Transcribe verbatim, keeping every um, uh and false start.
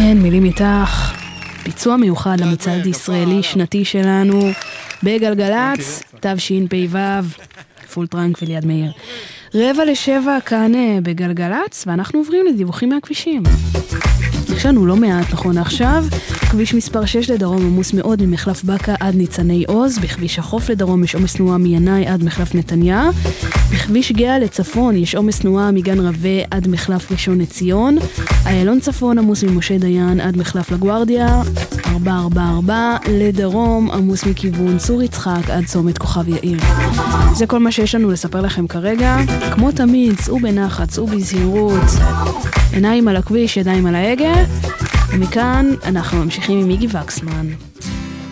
כן, מילים איתך. ביצוע מיוחד למצעד ישראלי שנתי שלנו בגלגלץ, תשפ"ו, פול טראנק וליד מאיר. רבע לשבע כאן בגלגלץ, ואנחנו עוברים לדיווחים מהכבישים. יש לנו לא מעט נכון עכשיו. כביש מספר שש לדרום עמוס מאוד ממחלף בקה עד ניצני עוז, בכביש החוף לדרום יש עומס תנועה מינאי עד מחלף נתניה, בכביש גאה לצפון יש עומס תנועה מגן רווה עד מחלף ראשון לציון, איילון צפון עמוס ממשה דיין עד מחלף לגוארדיה, ארבע ארבע ארבע לדרום עמוס מכיוון צור יצחק עד צומת כוכב יאיר. זה כל מה שיש לנו לספר לכם כרגע. כמו תמיד, צאו בנחת, צאו בזהירות, עיניים על הכביש, ידיים על ההגה, ומכאן אנחנו ממשיכים עם איגי וקסמן.